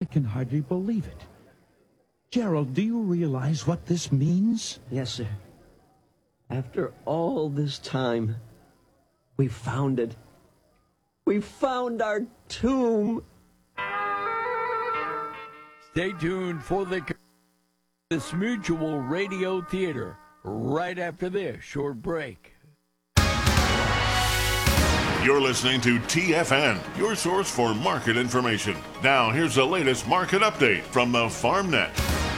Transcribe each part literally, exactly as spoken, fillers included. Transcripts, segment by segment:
can hardly believe it. Gerald, do you realize what this means? Yes, sir. After all this time, we found it. We found our tomb. Stay tuned for the this Mutual Radio Theater right after this short break. You're listening to T F N, your source for market information. Now, here's the latest market update from the FarmNet.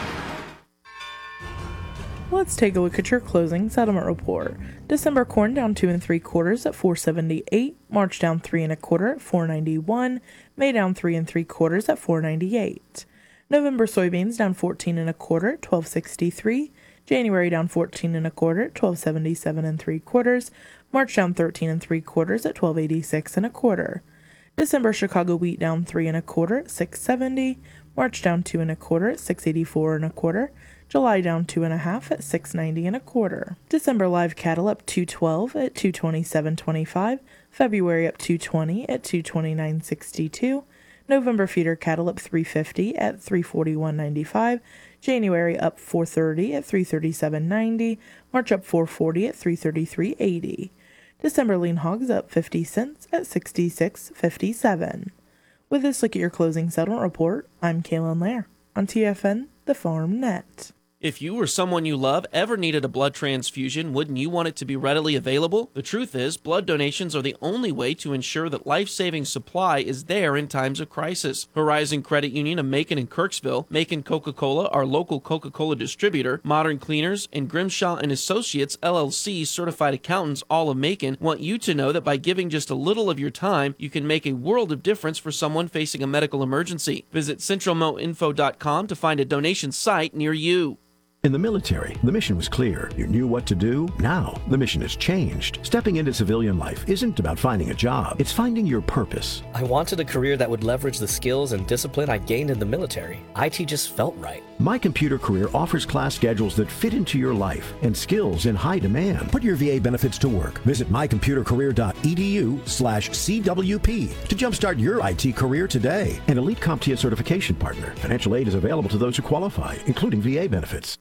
Let's take a look at your closing settlement report. December corn down two and three quarters at four seventy-eight. March down three and a quarter at four ninety-one. May down three and three quarters at four ninety-eight. November soybeans down fourteen and a quarter at twelve sixty-three. January down fourteen and a quarter at twelve seventy-seven and three quarters. March down thirteen and three quarters at twelve eighty-six and a quarter. December Chicago wheat down three and a quarter at six seventy. March down two and a quarter at six eighty-four and a quarter. July down two and a half at six ninety and a quarter. December live cattle up two twelve at two twenty-seven twenty-five. February up two twenty at two twenty-nine sixty-two. November feeder cattle up three fifty at three forty-one ninety-five. January up four thirty at three thirty-seven ninety. March up four forty at three thirty-three eighty. December lean hogs up fifty cents at sixty-six fifty-seven. With this look at your closing settlement report, I'm Kaylin Lair on T F N, the Farm Net. If you or someone you love ever needed a blood transfusion, wouldn't you want it to be readily available? The truth is, blood donations are the only way to ensure that life-saving supply is there in times of crisis. Horizon Credit Union of Macon and Kirksville, Macon Coca-Cola, our local Coca-Cola distributor, Modern Cleaners, and Grimshaw and Associates, L L C, certified accountants, all of Macon, want you to know that by giving just a little of your time, you can make a world of difference for someone facing a medical emergency. Visit central mo info dot com to find a donation site near you. In the military, the mission was clear. You knew what to do. Now, the mission has changed. Stepping into civilian life isn't about finding a job. It's finding your purpose. I wanted a career that would leverage the skills and discipline I gained in the military. I T just felt right. My Computer Career offers class schedules that fit into your life and skills in high demand. Put your V A benefits to work. Visit my computer career dot e d u slash C W P to jumpstart your I T career today. An Elite CompTIA certification partner. Financial aid is available to those who qualify, including V A benefits.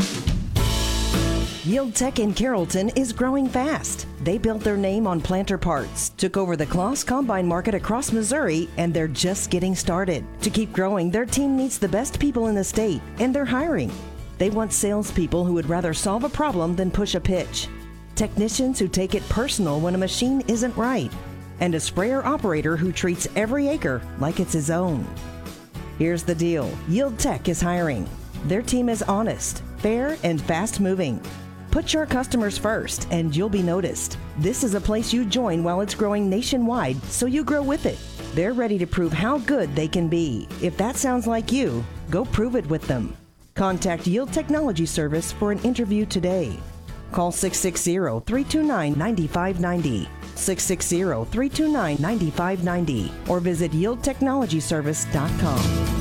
Yield Tech in Carrollton is growing fast. They built their name on planter parts, took over the Kloss Combine market across Missouri, and they're just getting started. To keep growing, their team needs the best people in the state, and they're hiring. They want salespeople who would rather solve a problem than push a pitch, technicians who take it personal when a machine isn't right, and a sprayer operator who treats every acre like it's his own. Here's the deal. Yield Tech is hiring. Their team is honest, fair, and fast-moving. Put your customers first, and you'll be noticed. This is a place you join while it's growing nationwide, so you grow with it. They're ready to prove how good they can be. If that sounds like you, go prove it with them. Contact Yield Technology Service for an interview today. Call six six zero, three two nine, nine five nine zero, six six zero, three two nine, nine five nine zero, or visit yield technology service dot com.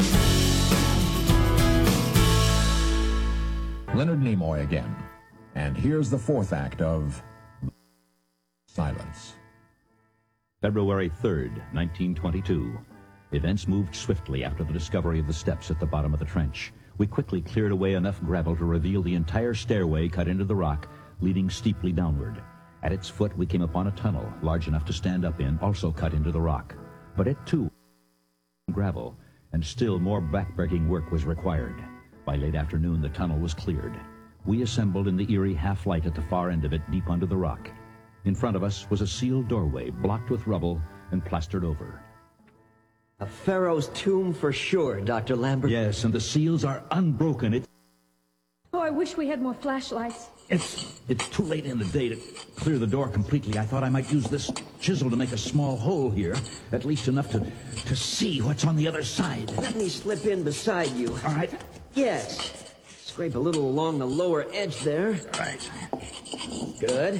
Leonard Nimoy again. And here's the fourth act of Silence. February third, nineteen twenty-two. Events moved swiftly after the discovery of the steps at the bottom of the trench. We quickly cleared away enough gravel to reveal the entire stairway cut into the rock, leading steeply downward. At its foot, we came upon a tunnel large enough to stand up in, also cut into the rock. But it, too, gravel, and still more backbreaking work was required. By late afternoon, the tunnel was cleared. We assembled in the eerie half-light at the far end of it, deep under the rock. In front of us was a sealed doorway, blocked with rubble and plastered over. A pharaoh's tomb for sure, Doctor Lambert. Yes, and the seals are unbroken. It, Oh, I wish we had more flashlights. it's, it's too late in the day to clear the door completely. I thought I might use this chisel to make a small hole here, at least enough to, to see what's on the other side. Let me slip in beside you. All right. Yes. Scrape a little along the lower edge there. Right. Good.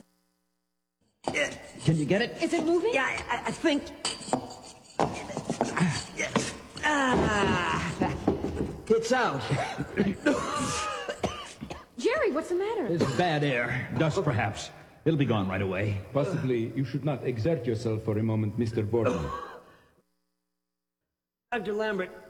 Can you get it? Is it moving? Yeah, I, I think. Ah, it's out. Jerry, what's the matter? It's bad air. Dust, perhaps. It'll be gone right away. Possibly you should not exert yourself for a moment, Mister Borden. Doctor Lambert,